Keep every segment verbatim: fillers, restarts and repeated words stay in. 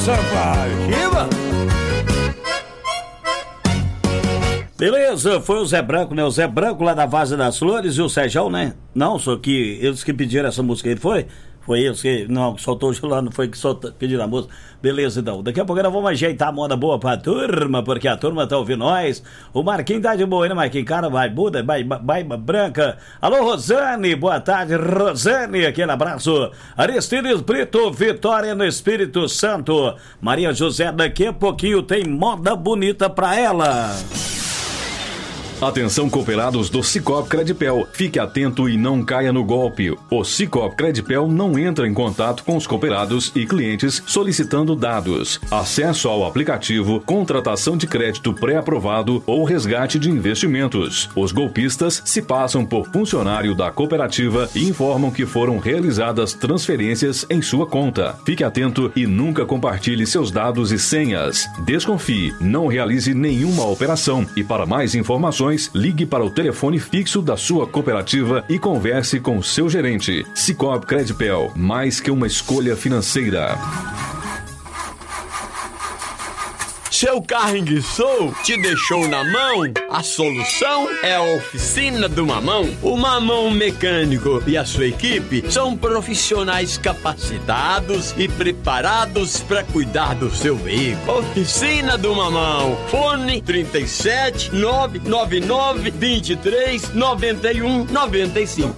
Sampaio. Viva! Beleza, foi o Zé Branco, né? O Zé Branco lá da Vaza das Flores e o Sejão, né? Não, só que eles que pediram essa música aí, foi? Foi eles que, não, soltou o lá, não foi que soltou, pediram a música. Beleza, então. Daqui a pouco nós vamos ajeitar a moda boa pra turma, porque a turma tá ouvindo nós. O Marquinhos tá de boa, né, Marquinhos? Cara, vai, Buda, vai, vai, Branca. Alô, Rosane, boa tarde, Rosane, aquele abraço. Aristides Brito, Vitória no Espírito Santo. Maria José, daqui a pouquinho tem moda bonita pra ela. Atenção, cooperados do Sicoob Credipel. Fique atento e não caia no golpe. O Sicoob Credipel não entra em contato com os cooperados e clientes solicitando dados, acesso ao aplicativo, contratação de crédito pré-aprovado ou resgate de investimentos. Os golpistas se passam por funcionário da cooperativa e informam que foram realizadas transferências em sua conta. Fique atento e nunca compartilhe seus dados e senhas. Desconfie, não realize nenhuma operação e para mais informações ligue para o telefone fixo da sua cooperativa e converse com seu gerente. Sicoob Credipel, mais que uma escolha financeira. Seu carro enguiçou? Te deixou na mão? A solução é a Oficina do Mamão. O Mamão Mecânico e a sua equipe são profissionais capacitados e preparados para cuidar do seu veículo. Oficina do Mamão. Fone trinta e sete, nove nove nove, vinte e três, noventa e um, noventa e cinco.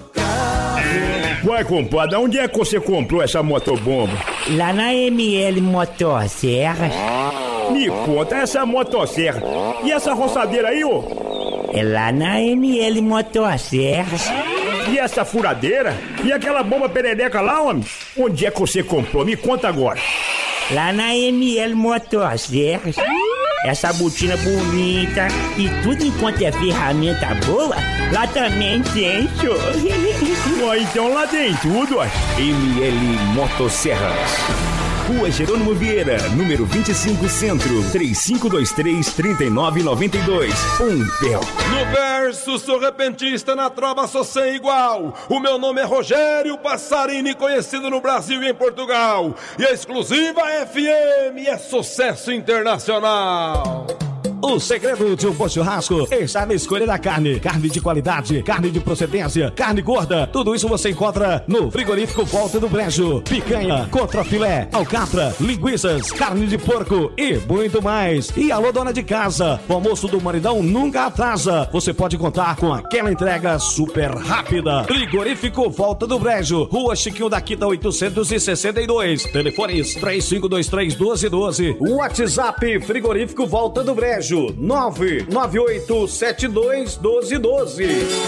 Ué, compadre, onde é que você comprou essa motobomba? Lá na M L Motosserras. Me conta essa motosserra. E essa roçadeira aí, ô? É lá na M L Motosserras. E essa furadeira? E aquela bomba perereca lá, homem? Onde é que você comprou? Me conta agora. Lá na M L Motosserras. Essa botina bonita e tudo enquanto é ferramenta boa, lá também tem, show. Ué, então lá tem tudo, ó. M L Motosserras. Rua Jerônimo Vieira, número vinte e cinco, Centro, três cinco dois três, três nove nove dois. Pompéu. No verso, sou repentista, na trova sou sem igual. O meu nome é Rogério Passarini, conhecido no Brasil e em Portugal. E a exclusiva F M é sucesso internacional. O segredo de um bom churrasco está na escolha da carne. Carne de qualidade, carne de procedência, carne gorda. Tudo isso você encontra no frigorífico Volta do Brejo. Picanha, contrafilé, alcatra, linguiças, carne de porco e muito mais. E alô, dona de casa, o almoço do maridão nunca atrasa. Você pode contar com aquela entrega super rápida. Frigorífico Volta do Brejo, Rua Chiquinho da Quita oitocentos e sessenta e dois. Telefones três cinco dois três, doze doze. WhatsApp Frigorífico Volta do Brejo nove nove oito sete dois, doze doze.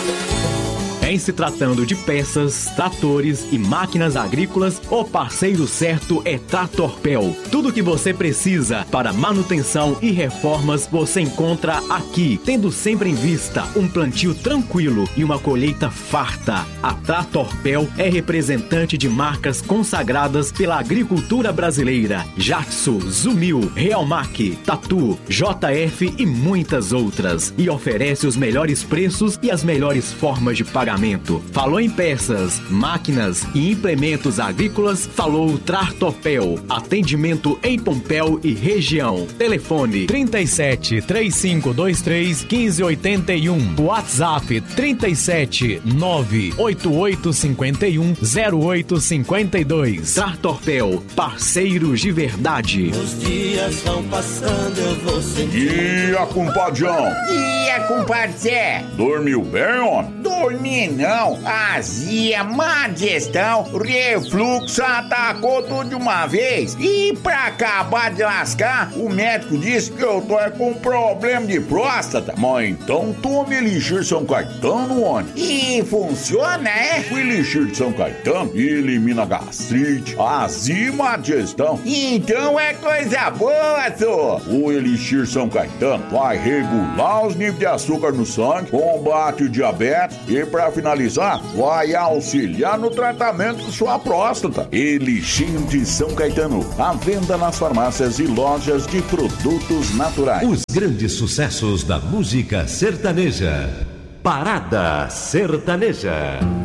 Em se tratando de peças, tratores e máquinas agrícolas, o parceiro certo é Tratorpel. Tudo que você precisa para manutenção e reformas você encontra aqui, tendo sempre em vista um plantio tranquilo e uma colheita farta. A Tratorpel é representante de marcas consagradas pela agricultura brasileira: Jatsu, Zumil, Realmac, Tatu, J F e muitas outras. E oferece os melhores preços e as melhores formas de pagamento. Falou em peças, máquinas e implementos agrícolas, falou Tratorpel. Atendimento em Pompéu e região. Telefone trinta e sete, três cinco dois três, quinze oitenta e um. WhatsApp trinta e sete, nove oito oito cinco um, zero oito cinco dois. Tratorpel, parceiros de verdade. Os dias vão passando, eu vou sentir. E a compadrão? E a compadre? Dormiu bem, homem? Dormi não, azia, má digestão, refluxo, atacou tudo de uma vez. E pra acabar de lascar, o médico disse que eu tô com problema de próstata. Mas então tome Elixir São Caetano, homem. E funciona, é? O Elixir de São Caetano elimina gastrite, azia e má digestão. Então é coisa boa, só. O Elixir São Caetano vai regular os níveis de açúcar no sangue, combate o diabetes e, pra finalizar, vai auxiliar no tratamento de sua próstata. Elixir de São Caetano, à venda nas farmácias e lojas de produtos naturais. Os grandes sucessos da música sertaneja. Parada Sertaneja.